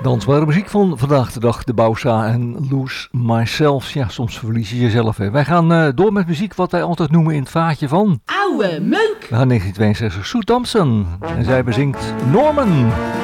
Dansbare muziek van vandaag de dag, de Bouwsa en Lose Myself. Ja, soms verlies je jezelf. Hè. Wij gaan door met muziek wat wij altijd noemen in het vaatje van... Oude meuk! We gaan 1962, Sue Thompson. En zij bezingt Norman.